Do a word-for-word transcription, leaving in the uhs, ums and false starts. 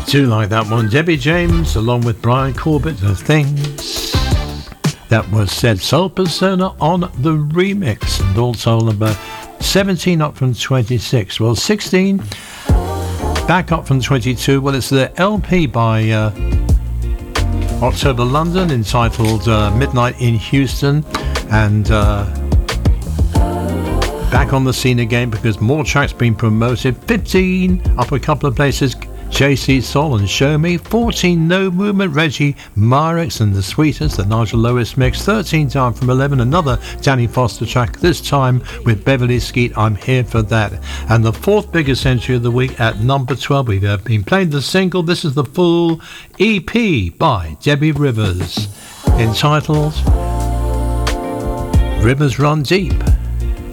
Do like that one. Debbie James along with Brian Corbett, The Things That Was Said. Soul Persona on the remix. And also number seventeen up from twenty-six. Well, sixteen back up from twenty-two. Well, it's the L P by uh, October London entitled uh, Midnight in Houston. And uh, back on the scene again because more tracks being promoted. fifteen up a couple of places. J C Soul and Show Me. fourteen No Movement, Reggie Myrex and The Sweetest, the Nigel Lewis mix. thirteen down from eleven, another Danny Foster track, this time with Beverly Skeet, I'm Here for That. And the fourth biggest entry of the week at number twelve, we've uh, been playing the single. This is the full E P by Debbie Rivers entitled Rivers Run Deep.